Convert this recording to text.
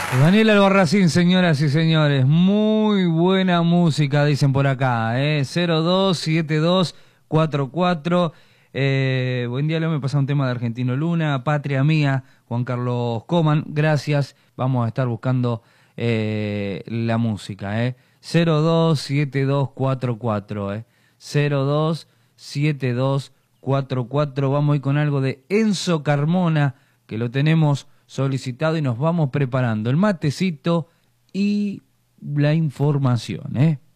Daniel Albarracín, señoras y señores, muy buena música, dicen por acá, 027244. Buen día, Leo, me pasa un tema de Argentino Luna, Patria Mía, Juan Carlos Coman, gracias, vamos a estar buscando la música, 027244, 027244, vamos a ir con algo de Enzo Carmona, que lo tenemos solicitado y nos vamos preparando el matecito y la información,